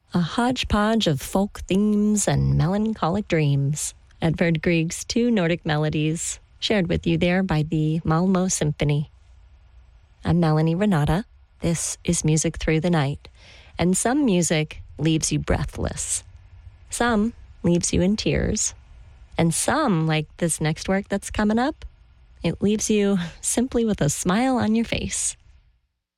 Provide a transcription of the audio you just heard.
A hodgepodge of folk themes and melancholic dreams. Edvard Grieg's two Nordic melodies, shared with you there by the Malmö Symphony. I'm Melanie Renata. This is Music Through the Night. And some music leaves you breathless. Some leaves you in tears. And some, like this next work that's coming up, it leaves you simply with a smile on your face.